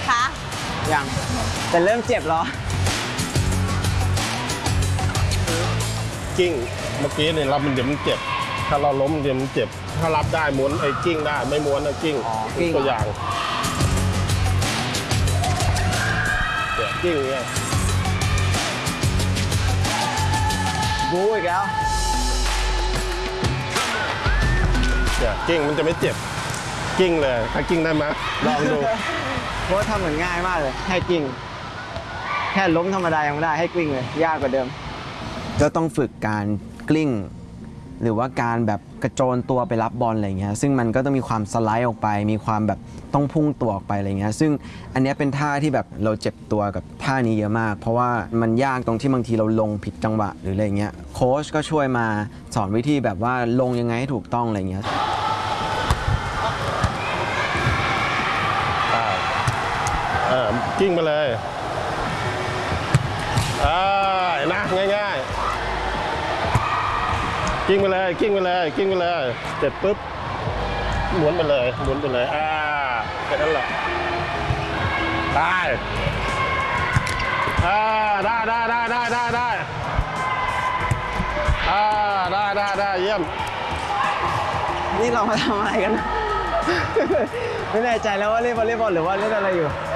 คะยังแต่เริ่มเจ็บแล้วกิ้งเมื่อกี้เนี่ยรับมันเดี๋ยวมันเจ็บถ้าเราล้มเดี๋ยวมันเจ็บถ้ารับได้ม้วนไอ้กิ้งได้ไม่ม้วนนะกิ้งตัวอย่างกิ้งเนี่ยบู๊อีกแล้วกิ้งมันจะไม่เจ็บกิ้งเลยถ้ากิ้งได้ไหมลองดูเพราะทำเหมือนง่ายมากเลยให้กิ้งแค่ล้มธรรมดายังไม่ได้ให้กลิ้งเลยยากกว่าเดิมก็ต้องฝึกการกลิ้งหรือว่าการแบบกระโจนตัวไปรับบอลอะไรเงี้ยซึ่งมันก็ต้องมีความสไลด์ออกไปมีความแบบต้องพุ่งตัวออกไปอะไรเงี้ยซึ่งอันนี้เป็นท่าที่แบบเราเจ็บตัวกับท่านี้เยอะมากเพราะว่ามันยากตรงที่บางทีเราลงผิดจังหวะหรืออะไรเงี้ยโค้ชก็ช่วยมาสอนวิธีแบบว่าลงยังไงให้ถูกต้องอะไรเงี้ยกิ้งไปเลยนะง่ายๆกิ้งไปเลยกิ้งไปเลยกิ้งไปเลยเสร็จปุ๊บหมุนไปเลยหมุนไปเลยแค่นั้นแหละได้ได้เยี่ยมนี่เรามาทำอะไรกัน ไม่แน่ใจแล้วว่าเล่นวอลเลย์บอลหรือว่าเล่นอะไรอยู่